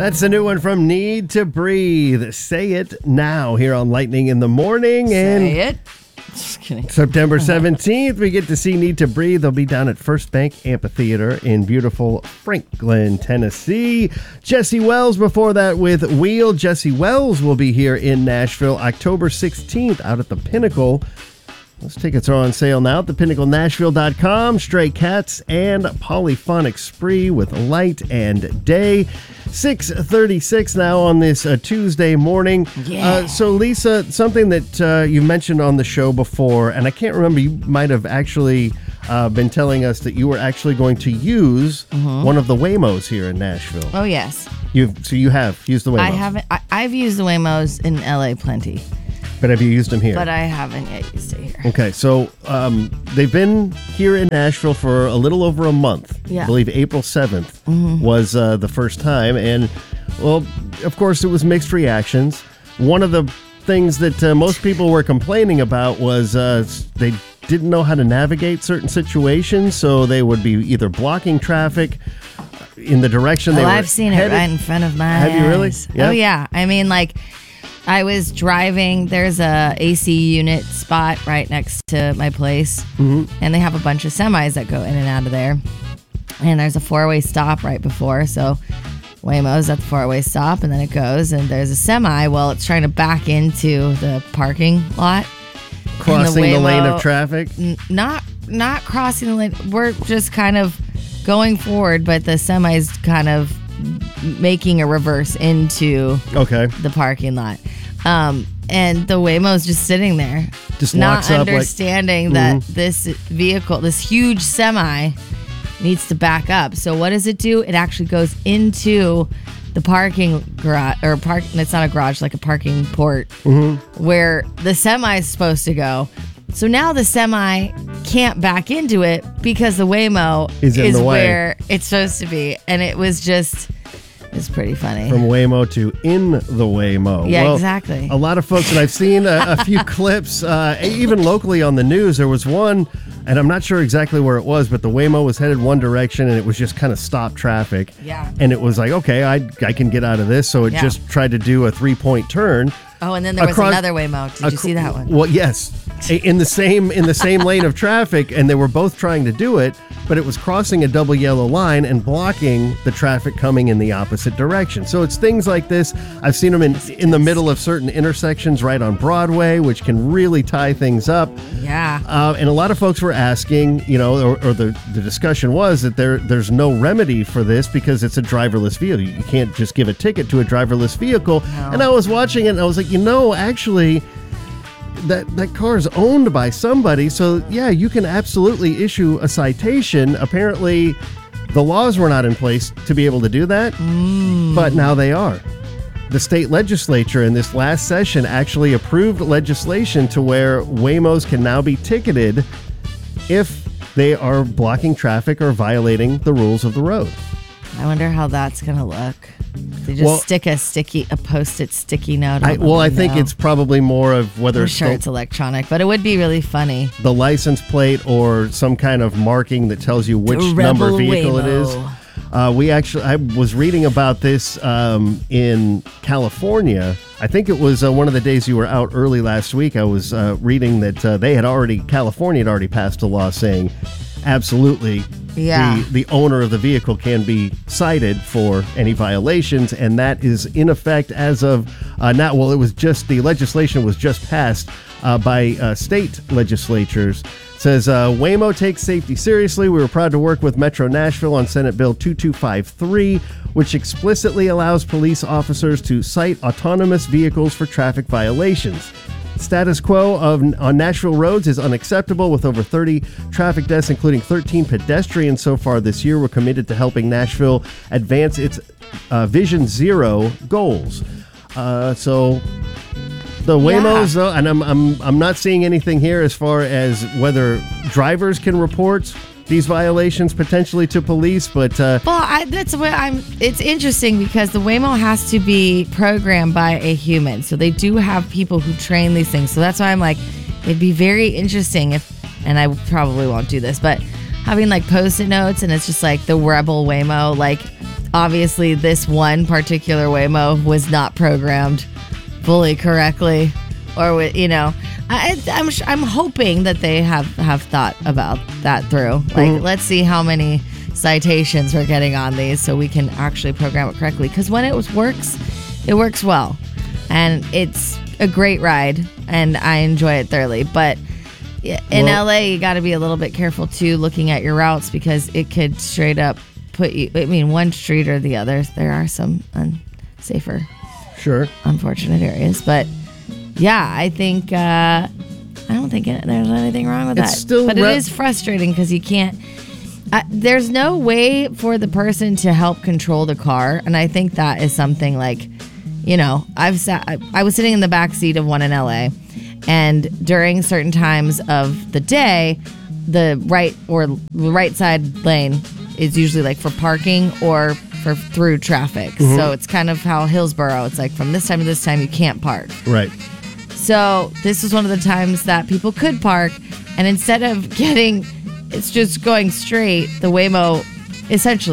That's the new one from Need to Breathe. Say It Now here on Lightning in the Morning. Say it. Just kidding. September 17th, we get to see Need to Breathe. They'll be down at First Bank Amphitheater in beautiful Franklin, Tennessee. Jesse Wells before that with Wheel. Jesse Wells will be here in Nashville October 16th out at the Pinnacle. Those tickets are on sale now at thepinnaclenashville.com. Stray Cats and Polyphonic Spree with Light and Day. 6:36 now on this Tuesday morning. Yeah. So, Lisa, something that you mentioned on the show before, and I can't remember, you might have actually been telling us that you were actually going to use one of the Waymos here in Nashville. Oh, yes. So you have used the Waymos? I haven't. I've used the Waymos in LA plenty. But have you used them here? But I haven't yet used it here. Okay, so they've been here in Nashville for a little over a month. Yeah. I believe April 7th was the first time. And, well, of course, it was mixed reactions. One of the things that most people were complaining about was they didn't know how to navigate certain situations, so they would be either blocking traffic in the direction they were I've seen headed. it right in front of my Have you really? eyes. Yeah. Oh, yeah. I mean, like, I was driving. There's a AC unit spot right next to my place, and they have a bunch of semis that go in and out of there. And there's a four-way stop right before, so Waymo's at the four-way stop, and then it goes, and there's a semi. Well, it's trying to back into the parking lot. Crossing the lane of traffic? Not crossing the lane. We're just kind of going forward, but the semi's kind of making a reverse into the parking lot. And the Waymo's just sitting there, just not up understanding that this vehicle, this huge semi, needs to back up. So what does it do? It actually goes into the parking garage, or it's not a garage, like a parking port, where the semi is supposed to go. So now the semi can't back into it because the Waymo is where it's supposed to be. And it was just, it's pretty funny. From Waymo to in the Waymo. Yeah, well, exactly. A lot of folks, and I've seen a few clips, even locally on the news, there was one, and I'm not sure exactly where it was, but the Waymo was headed one direction and it was just kind of stopped traffic. Yeah. And it was like, okay, I can get out of this. So it just tried to do a 3-point turn. Oh, and then there was another Waymo. Did you see that one? Well, yes. In the same lane of traffic, and they were both trying to do it, but it was crossing a double yellow line and blocking the traffic coming in the opposite direction. So it's things like this. I've seen them in the middle of certain intersections right on Broadway, which can really tie things up. Yeah. And a lot of folks were asking, or the discussion was that there's no remedy for this because it's a driverless vehicle. You can't just give a ticket to a driverless vehicle. No. And I was watching it and I was like, actually, that car is owned by somebody, so yeah, you can absolutely issue a citation. Apparently, the laws were not in place to be able to do that, but now they are. The state legislature in this last session actually approved legislation to where Waymos can now be ticketed if they are blocking traffic or violating the rules of the road. I wonder how that's going to look. They just stick a post-it sticky note on I think it's probably more of whether it's electronic, but it would be really funny. The license plate or some kind of marking that tells you which number vehicle it is. I was reading about this in California. I think it was one of the days you were out early last week. I was reading that California had already passed a law saying absolutely the owner of the vehicle can be cited for any violations, and that is in effect as of now. Well, the legislation was just passed by state legislatures. It says Waymo takes safety seriously. We were proud to work with Metro Nashville on Senate Bill 2253, which explicitly allows police officers to cite autonomous vehicles for traffic violations. Status quo on Nashville roads is unacceptable, with over 30 traffic deaths, including 13 pedestrians so far this year. We're committed to helping Nashville advance its Vision Zero goals. So the Waymos, though, and I'm not seeing anything here as far as whether drivers can report these violations potentially to police, but that's what it's interesting because the Waymo has to be programmed by a human, so they do have people who train these things. So that's why I'm like, it'd be very interesting and I probably won't do this, but having like post-it notes and it's just like the Rebel Waymo, like obviously this one particular Waymo was not programmed fully correctly, or I'm hoping that they have thought about that through. Like, let's see how many citations we're getting on these so we can actually program it correctly. Because when it works well, and it's a great ride, and I enjoy it thoroughly. But in LA, you got to be a little bit careful too, looking at your routes, because it could straight up put you. I mean, one street or the other, there are some unsafer, unfortunate areas. But yeah, I think I don't think there's anything wrong with that. But it is frustrating because you can't. There's no way for the person to help control the car, and I think that is something like, I was sitting in the back seat of one in LA, and during certain times of the day, the right side lane is usually like for parking or for through traffic. So it's kind of how Hillsborough, it's like from this time to this time you can't park. Right. So this was one of the times that people could park, and instead of it's just going straight, the Waymo essentially